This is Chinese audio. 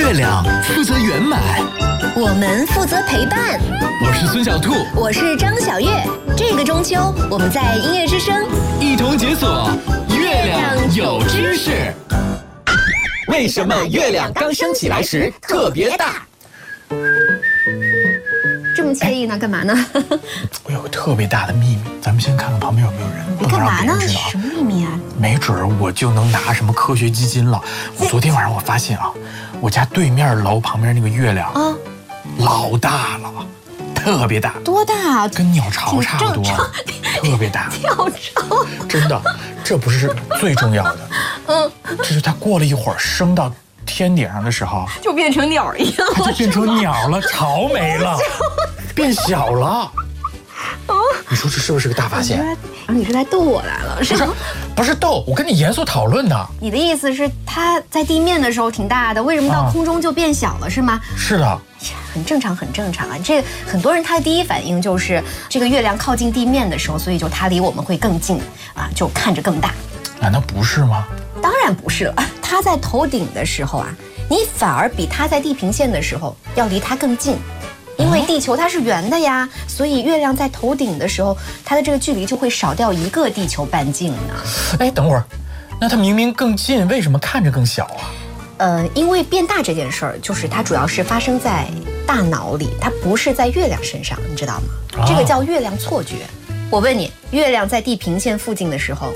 月亮负责圆满， 我们负责陪伴。 我是孙小兔， 我是张小月。这个中秋，我们在音乐之声一同解锁月亮有知识。为什么月亮刚升起来时特别大？ 这么惬意呢？干嘛呢？ 我有个特别大的秘密，咱们先看看旁边有没有人， 你干嘛呢？什么秘密啊？ 没准儿我就能拿什么科学基金了。昨天晚上我发现啊，我家对面楼旁边那个月亮啊，老大了，特别大。 多大啊？ 跟鸟巢差不多，特别大。 鸟巢？ 真的，这不是最重要的。这是它过了一会儿升到天顶上的时候， 就变成鸟一样， 它就变成鸟了，巢没了，变小了。你说这是不是个大发现？ 你是在逗我来了？ 不是逗，我跟你严肃讨论呢。 你的意思是它在地面的时候挺大的，为什么到空中就变小了，是吗？ 是的。 很正常，很正常啊。这很多人他的第一反应就是这个月亮靠近地面的时候，所以就它离我们会更近啊，就看着更大。 难道不是吗？ 当然不是了。它在头顶的时候啊，你反而比它在地平线的时候要离它更近。因为地球它是圆的呀，所以月亮在头顶的时候，它的这个距离就会少掉一个地球半径呢。 哎，等会儿，那它明明更近，为什么看着更小啊？ 因为变大这件事儿，就是它主要是发生在大脑里，它不是在月亮身上，你知道吗？这个叫月亮错觉。我问你，月亮在地平线附近的时候，